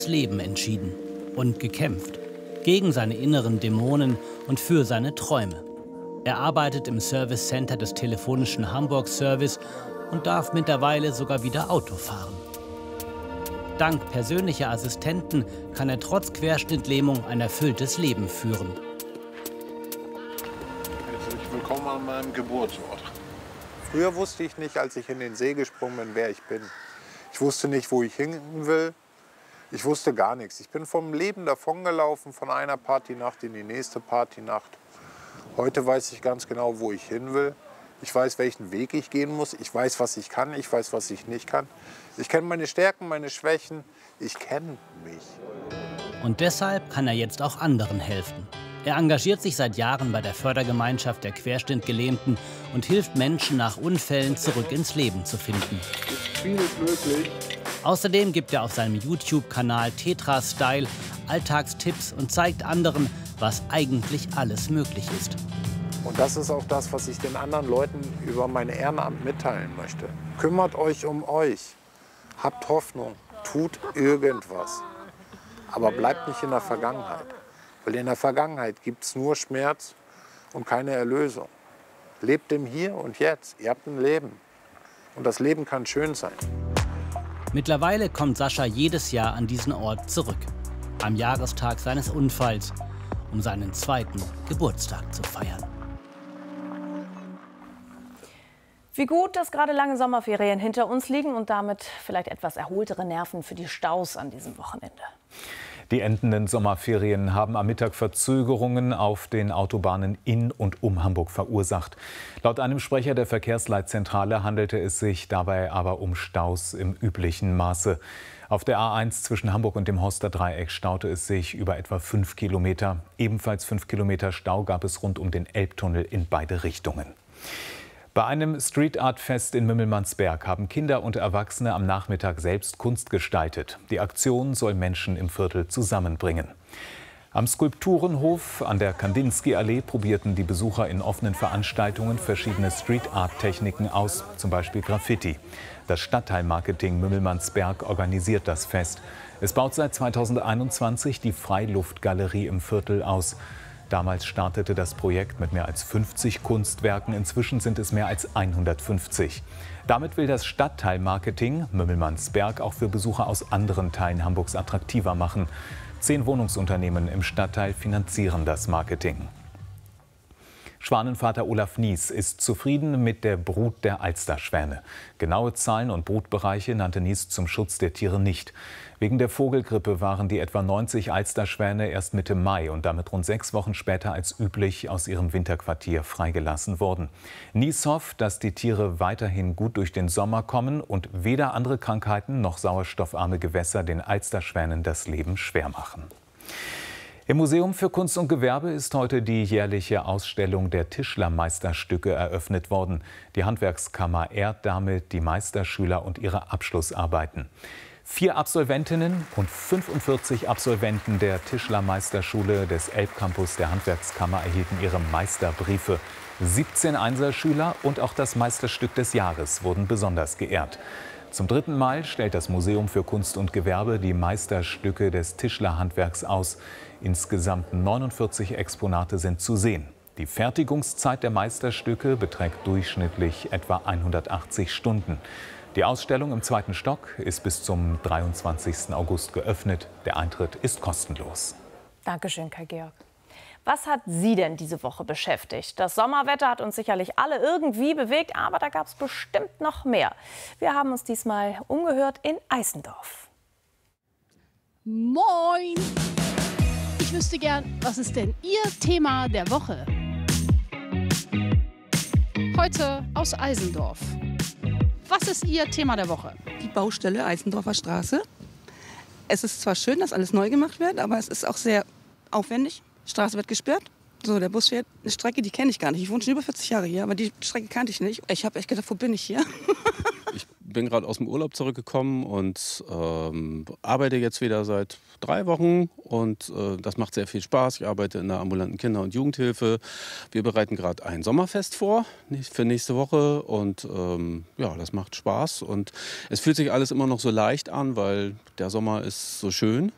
Leben entschieden und gekämpft. Gegen seine inneren Dämonen und für seine Träume. Er arbeitet im Service Center des Telefonischen Hamburg Service und darf mittlerweile sogar wieder Auto fahren. Dank persönlicher Assistenten kann er trotz Querschnittlähmung ein erfülltes Leben führen. Herzlich willkommen an meinem Geburtsort. Früher wusste ich nicht, als ich in den See gesprungen bin, wer ich bin. Ich wusste nicht, wo ich hin will. Ich wusste gar nichts. Ich bin vom Leben davongelaufen, von einer Partynacht in die nächste Partynacht. Heute weiß ich ganz genau, wo ich hin will. Ich weiß, welchen Weg ich gehen muss. Ich weiß, was ich kann. Ich weiß, was ich nicht kann. Ich kenne meine Stärken, meine Schwächen. Ich kenne mich. Und deshalb kann er jetzt auch anderen helfen. Er engagiert sich seit Jahren bei der Fördergemeinschaft der Querschnittgelähmten und hilft Menschen nach Unfällen zurück ins Leben zu finden. Vieles möglich. Außerdem gibt er auf seinem YouTube-Kanal Tetra Style Alltagstipps und zeigt anderen, was eigentlich alles möglich ist. Und das ist auch das, was ich den anderen Leuten über mein Ehrenamt mitteilen möchte. Kümmert euch um euch. Habt Hoffnung. Tut irgendwas. Aber bleibt nicht in der Vergangenheit. Weil in der Vergangenheit gibt es nur Schmerz und keine Erlösung. Lebt im Hier und Jetzt. Ihr habt ein Leben. Und das Leben kann schön sein. Mittlerweile kommt Sascha jedes Jahr an diesen Ort zurück. Am Jahrestag seines Unfalls, um seinen 2. Geburtstag zu feiern. Wie gut, dass gerade lange Sommerferien hinter uns liegen und damit vielleicht etwas erholtere Nerven für die Staus an diesem Wochenende. Die endenden Sommerferien haben am Mittag Verzögerungen auf den Autobahnen in und um Hamburg verursacht. Laut einem Sprecher der Verkehrsleitzentrale handelte es sich dabei aber um Staus im üblichen Maße. Auf der A1 zwischen Hamburg und dem Horster Dreieck staute es sich über etwa 5 Kilometer. Ebenfalls 5 Kilometer Stau gab es rund um den Elbtunnel in beide Richtungen. Bei einem Street Art Fest in Mümmelmannsberg haben Kinder und Erwachsene am Nachmittag selbst Kunst gestaltet. Die Aktion soll Menschen im Viertel zusammenbringen. Am Skulpturenhof an der Kandinsky-Allee probierten die Besucher in offenen Veranstaltungen verschiedene Street Art Techniken aus, zum Beispiel Graffiti. Das Stadtteilmarketing Mümmelmannsberg organisiert das Fest. Es baut seit 2021 die Freiluftgalerie im Viertel aus. Damals startete das Projekt mit mehr als 50 Kunstwerken. Inzwischen sind es mehr als 150. Damit will das Stadtteilmarketing Mümmelmannsberg auch für Besucher aus anderen Teilen Hamburgs attraktiver machen. 10 Wohnungsunternehmen im Stadtteil finanzieren das Marketing. Schwanenvater Olaf Nies ist zufrieden mit der Brut der Alsterschwäne. Genaue Zahlen und Brutbereiche nannte Nies zum Schutz der Tiere nicht. Wegen der Vogelgrippe waren die etwa 90 Alsterschwäne erst Mitte Mai und damit rund 6 Wochen später als üblich aus ihrem Winterquartier freigelassen worden. Nies hofft, dass die Tiere weiterhin gut durch den Sommer kommen und weder andere Krankheiten noch sauerstoffarme Gewässer den Alsterschwänen das Leben schwer machen. Im Museum für Kunst und Gewerbe ist heute die jährliche Ausstellung der Tischlermeisterstücke eröffnet worden. Die Handwerkskammer ehrt damit die Meisterschüler und ihre Abschlussarbeiten. 4 Absolventinnen und 45 Absolventen der Tischlermeisterschule des Elbcampus der Handwerkskammer erhielten ihre Meisterbriefe. 17 Einserschüler und auch das Meisterstück des Jahres wurden besonders geehrt. Zum 3. Mal stellt das Museum für Kunst und Gewerbe die Meisterstücke des Tischlerhandwerks aus. Insgesamt 49 Exponate sind zu sehen. Die Fertigungszeit der Meisterstücke beträgt durchschnittlich etwa 180 Stunden. Die Ausstellung im 2. Stock ist bis zum 23. August geöffnet. Der Eintritt ist kostenlos. Dankeschön, Kai-Georg. Was hat Sie denn diese Woche beschäftigt? Das Sommerwetter hat uns sicherlich alle irgendwie bewegt, aber da gab es bestimmt noch mehr. Wir haben uns diesmal umgehört in Eisendorf. Moin! Ich wüsste gern, was ist denn Ihr Thema der Woche? Heute aus Eisendorf. Was ist Ihr Thema der Woche? Die Baustelle Eisendorfer Straße. Es ist zwar schön, dass alles neu gemacht wird, aber es ist auch sehr aufwendig. Die Straße wird gesperrt. So, der Bus fährt eine Strecke, die kenne ich gar nicht. Ich wohne schon über 40 Jahre hier, aber die Strecke kannte ich nicht. Ich habe echt gedacht, wo bin ich hier? Ich bin gerade aus dem Urlaub zurückgekommen und arbeite jetzt wieder seit 3 Wochen. Und das macht sehr viel Spaß. Ich arbeite in der ambulanten Kinder- und Jugendhilfe. Wir bereiten gerade ein Sommerfest vor für nächste Woche. Und ja, das macht Spaß. Und es fühlt sich alles immer noch so leicht an, weil der Sommer ist so schön.